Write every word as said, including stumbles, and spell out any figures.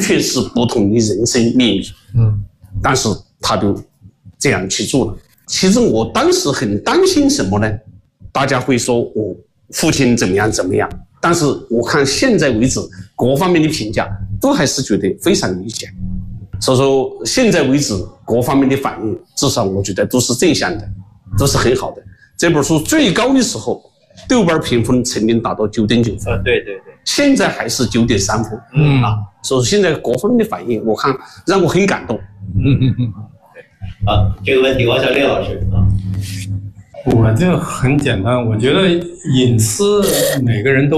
全是不同的人生命运。 嗯， 但是他就这样去做了。其实我当时很担心什么呢？大家会说我父亲怎么样怎么样，但是我看现在为止各方面的评价都还是觉得非常理想。所以说现在为止各方面的反应，至少我觉得都是正向的，都是很好的。这本书最高的时候，豆瓣评分曾经达到九点九分， 啊，对对对， 现在还是九点三分， 嗯啊，所以现在各方面的反应，我看让我很感动。 嗯嗯嗯。 啊，这个问题王小林老师啊， 我这很简单，我觉得隐私每个人都